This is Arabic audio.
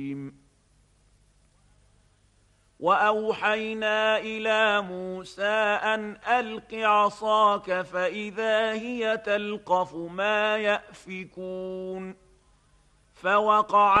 وأوحينا إلى موسى أن ألق عصاك فإذا هي تلقف ما يأفكون فوقع